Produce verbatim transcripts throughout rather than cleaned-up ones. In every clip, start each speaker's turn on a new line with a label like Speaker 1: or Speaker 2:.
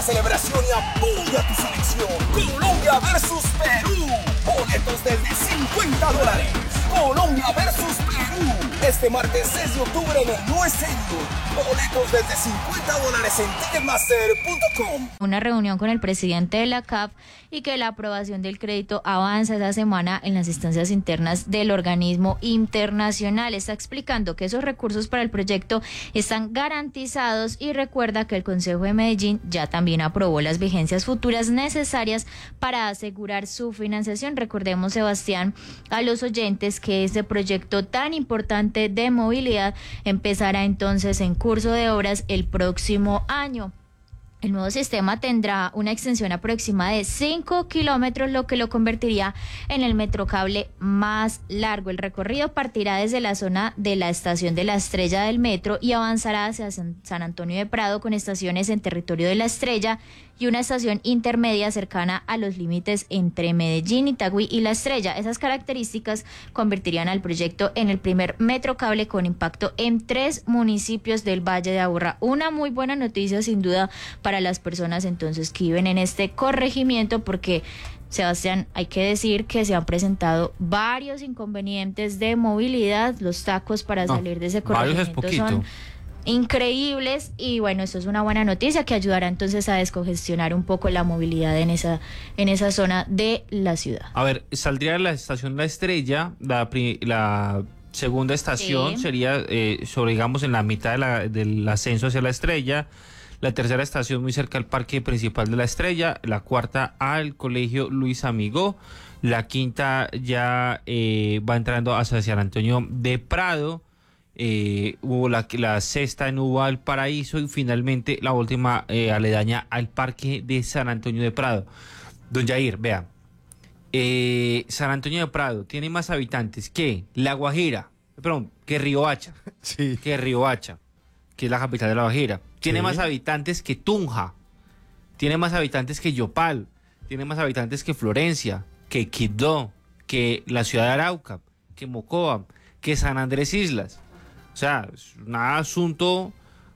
Speaker 1: celebración y apoya a tu selección. Colombia versus Perú. Boletos desde cincuenta dólares. Colombia versus Perú. Este martes seis de octubre en el Nue Stadium. Boletos desde cincuenta dólares en ticketmaster punto com.
Speaker 2: Una reunión con el presidente de la C A F y que la aprobación del crédito avanza esa semana en las instancias internas del organismo internacional. Está explicando que esos recursos para el proyecto están garantizados y recuerda que el Consejo de Medellín ya también aprobó las vigencias futuras necesarias para asegurar su financiación. Recordemos, Sebastián, a los oyentes que este proyecto tan importante de movilidad empezará entonces en curso de obras el próximo año. El nuevo sistema tendrá una extensión aproximada de cinco kilómetros, lo que lo convertiría en el metrocable más largo. El recorrido partirá desde la zona de la estación de La Estrella del metro y avanzará hacia San Antonio de Prado, con estaciones en territorio de La Estrella y una estación intermedia cercana a los límites entre Medellín, Itagüí y La Estrella. Esas características convertirían al proyecto en el primer metrocable con impacto en tres municipios del Valle de Aburrá. Una muy buena noticia, sin duda, para las personas entonces que viven en este corregimiento, porque, Sebastián, hay que decir que se han presentado varios inconvenientes de movilidad. Los tacos para
Speaker 3: no,
Speaker 2: salir de ese corregimiento son increíbles y bueno, eso es una buena noticia que ayudará entonces a descongestionar un poco la movilidad en esa en esa zona de la ciudad.
Speaker 3: A ver, saldría de la estación La Estrella, la, la segunda estación sí. sería eh, sobre, digamos, en la mitad de la, del ascenso hacia La Estrella. La tercera estación muy cerca al parque principal de La Estrella, la cuarta al colegio Luis Amigó, la quinta ya eh, va entrando hacia San Antonio de Prado, eh, hubo la, la sexta en Uva al Paraíso y finalmente la última eh, aledaña al parque de San Antonio de Prado. Don Jair, vea, eh, San Antonio de Prado tiene más habitantes que La Guajira, perdón, que Riohacha,
Speaker 4: sí.
Speaker 3: que Riohacha, que es la capital de La Guajira. Tiene sí. más habitantes que Tunja, tiene más habitantes que Yopal, tiene más habitantes que Florencia, que Quibdó, que la ciudad de Arauca, que Mocoa, que San Andrés Islas. O sea, es un asunto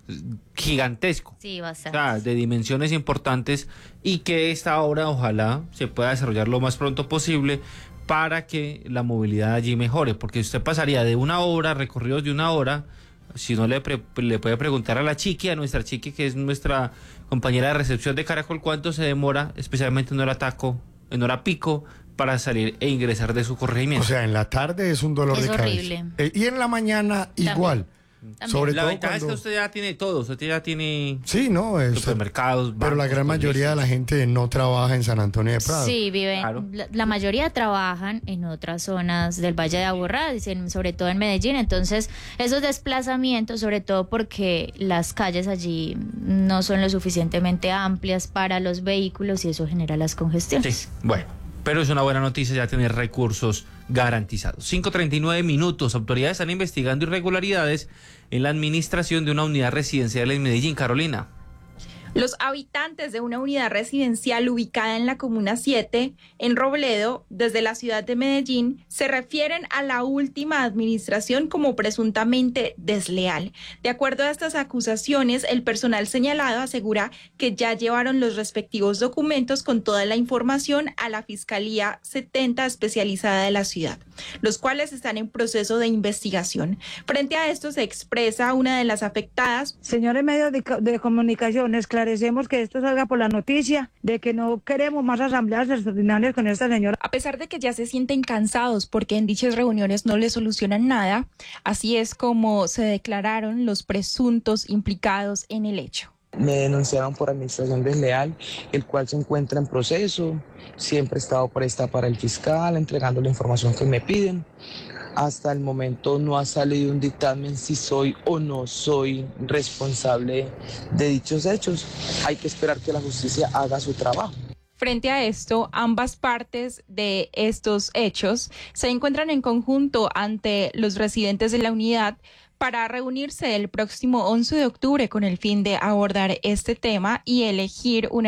Speaker 3: gigantesco.
Speaker 2: Sí, bastante.
Speaker 3: O sea, de dimensiones importantes y que esta obra ojalá se pueda desarrollar lo más pronto posible para que la movilidad allí mejore, porque usted pasaría de una hora, recorridos de una hora. Si no, le, pre, le puede preguntar a la Chiqui, a nuestra Chiqui, que es nuestra compañera de recepción de Caracol, cuánto se demora, especialmente en hora taco, en hora pico, para salir e ingresar de su corregimiento.
Speaker 4: O sea, en la tarde es un dolor
Speaker 2: es
Speaker 4: de
Speaker 2: horrible.
Speaker 4: cabeza. Eh, y en la mañana igual.
Speaker 2: También.
Speaker 4: Sobre
Speaker 3: la
Speaker 4: todo
Speaker 3: ventaja
Speaker 4: cuando...
Speaker 3: es que usted ya tiene todo, usted ya tiene
Speaker 4: sí, no, es...
Speaker 3: supermercados,
Speaker 4: pero
Speaker 3: bancos,
Speaker 4: la gran mayoría de la gente no trabaja en San Antonio de Prado.
Speaker 2: Sí, viven,
Speaker 3: claro.
Speaker 2: la, la mayoría trabajan en otras zonas del Valle de Aburrá, dicen, sobre todo en Medellín. Entonces, esos desplazamientos, sobre todo porque las calles allí no son lo suficientemente amplias para los vehículos y eso genera las congestiones.
Speaker 3: Sí, bueno. Pero es una buena noticia ya tener recursos garantizados. cinco treinta y nueve minutos. Autoridades están investigando irregularidades en la administración de una unidad residencial en Medellín. Carolina.
Speaker 5: Los habitantes de una unidad residencial ubicada en la Comuna siete, en Robledo, desde la ciudad de Medellín, se refieren a la última administración como presuntamente desleal. De acuerdo a estas acusaciones, el personal señalado asegura que ya llevaron los respectivos documentos con toda la información a la Fiscalía setenta especializada de la ciudad, los cuales están en proceso de investigación. Frente a esto se expresa una de las afectadas.
Speaker 6: Señores medios de, de comunicación, esclarecemos que esto salga por la noticia de que no queremos más asambleas extraordinarias con esta señora.
Speaker 5: A pesar de que ya se sienten cansados porque en dichas reuniones no le solucionan nada, así es como se declararon los presuntos implicados en el hecho.
Speaker 7: Me denunciaron por administración desleal, el cual se encuentra en proceso. Siempre he estado presta para el fiscal, entregando la información que me piden. Hasta el momento no ha salido un dictamen si soy o no soy responsable de dichos hechos. Hay que esperar que la justicia haga su trabajo.
Speaker 5: Frente a esto, ambas partes de estos hechos se encuentran en conjunto ante los residentes de la unidad para reunirse el próximo once de octubre con el fin de abordar este tema y elegir una